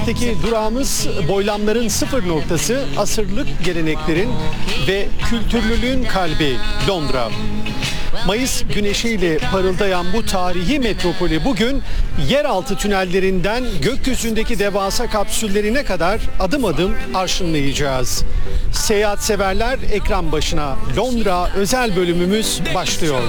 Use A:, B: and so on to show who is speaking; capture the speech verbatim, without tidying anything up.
A: tarihteki durağımız boylamların sıfır noktası, asırlık geleneklerin ve kültürlülüğün kalbi Londra. Mayıs güneşiyle parıldayan bu tarihi metropoli bugün yeraltı tünellerinden gökyüzündeki devasa kapsüllerine kadar adım adım arşınlayacağız. Seyahat severler ekran başına, Londra özel bölümümüz başlıyor.